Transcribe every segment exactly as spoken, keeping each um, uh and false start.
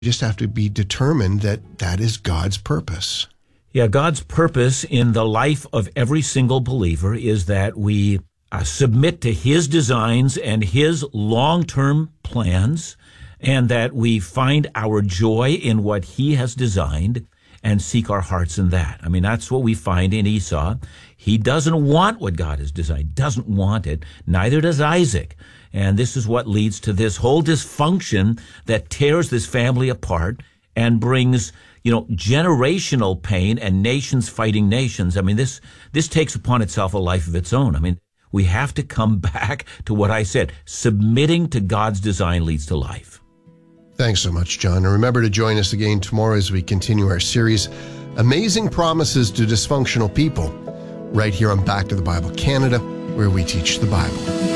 You just have to be determined that that is God's purpose. Yeah, God's purpose in the life of every single believer is that we uh, submit to His designs and His long-term plans, and that we find our joy in what He has designed and seek our hearts in that. I mean, that's what we find in Esau. He doesn't want what God has designed, doesn't want it. Neither does Isaac. And this is what leads to this whole dysfunction that tears this family apart and brings, you know, generational pain and nations fighting nations. I mean, this, this takes upon itself a life of its own. I mean, we have to come back to what I said. Submitting to God's design leads to life. Thanks so much, John. And remember to join us again tomorrow as we continue our series, Amazing Promises to Dysfunctional People, right here on Back to the Bible Canada, where we teach the Bible.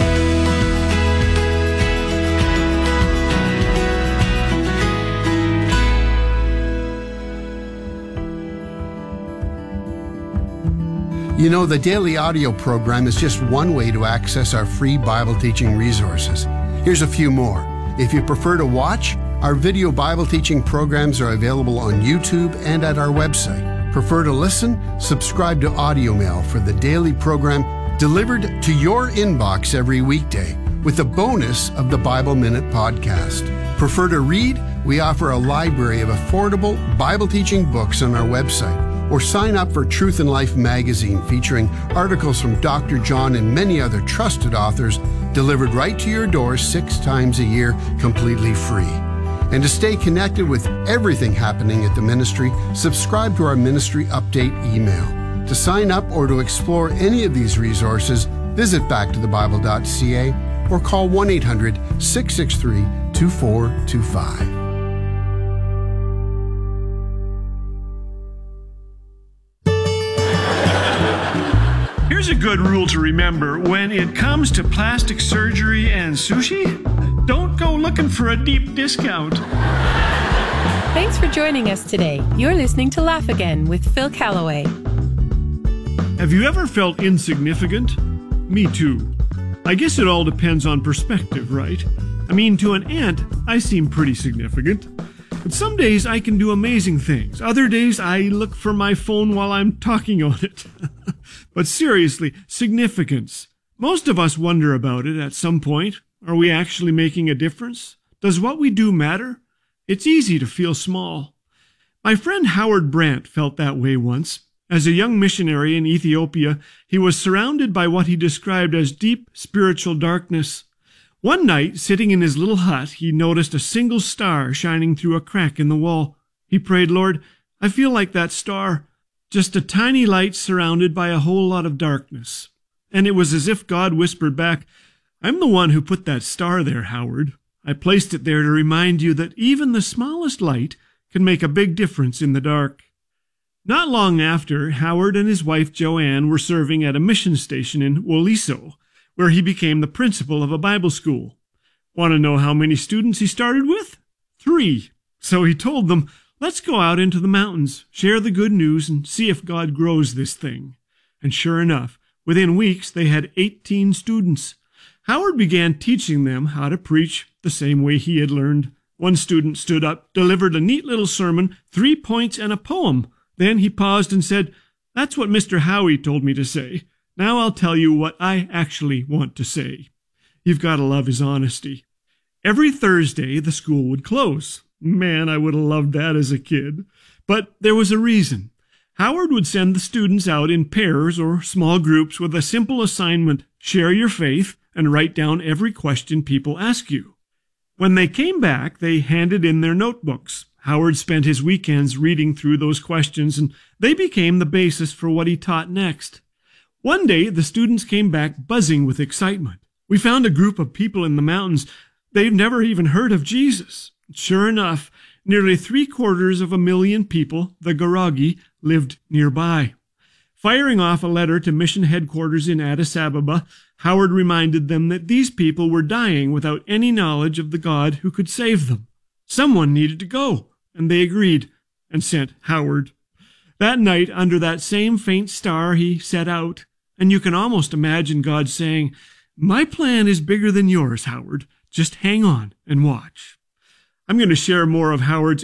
You know, the daily audio program is just one way to access our free Bible teaching resources. Here's a few more. If you prefer to watch, our video Bible teaching programs are available on YouTube and at our website. Prefer to listen? Subscribe to Audio Mail for the daily program delivered to your inbox every weekday with the bonus of the Bible Minute podcast. Prefer to read? We offer a library of affordable Bible teaching books on our website. Or sign up for Truth and Life magazine featuring articles from Doctor John and many other trusted authors delivered right to your door six times a year completely free. And to stay connected with everything happening at the ministry, subscribe to our ministry update email. To sign up or to explore any of these resources, visit back to the bible dot c a or call one eight hundred, six six three, two four two five. Here's a good rule to remember when it comes to plastic surgery and sushi. Don't go looking for a deep discount. Thanks for joining us today. You're listening to Laugh Again with Phil Callaway. Have you ever felt insignificant? Me too. I guess it all depends on perspective, right? I mean, to an ant, I seem pretty significant. But some days I can do amazing things. Other days I look for my phone while I'm talking on it. But seriously, significance. Most of us wonder about it at some point. Are we actually making a difference? Does what we do matter? It's easy to feel small. My friend Howard Brandt felt that way once. As a young missionary in Ethiopia, he was surrounded by what he described as deep spiritual darkness. One night, sitting in his little hut, he noticed a single star shining through a crack in the wall. He prayed, "Lord, I feel like that star, just a tiny light surrounded by a whole lot of darkness." And it was as if God whispered back, "I'm the one who put that star there, Howard. I placed it there to remind you that even the smallest light can make a big difference in the dark." Not long after, Howard and his wife Joanne were serving at a mission station in Woliso, where he became the principal of a Bible school. Want to know how many students he started with? Three. So he told them, "Let's go out into the mountains, share the good news, and see if God grows this thing." And sure enough, within weeks they had eighteen students. Howard began teaching them how to preach the same way he had learned. One student stood up, delivered a neat little sermon, three points and a poem. Then he paused and said, "That's what Mister Howie told me to say. Now I'll tell you what I actually want to say." You've got to love his honesty. Every Thursday, the school would close. Man, I would have loved that as a kid. But there was a reason. Howard would send the students out in pairs or small groups with a simple assignment: share your faith and write down every question people ask you. When they came back, they handed in their notebooks. Howard spent his weekends reading through those questions, and they became the basis for what he taught next. One day, the students came back buzzing with excitement. "We found a group of people in the mountains. They've never even heard of Jesus." Sure enough, nearly three-quarters of a million people, the Garagi, lived nearby. Firing off a letter to mission headquarters in Addis Ababa, Howard reminded them that these people were dying without any knowledge of the God who could save them. Someone needed to go, and they agreed and sent Howard. That night, under that same faint star, he set out, and you can almost imagine God saying, "My plan is bigger than yours, Howard. Just hang on and watch." I'm going to share more of Howard's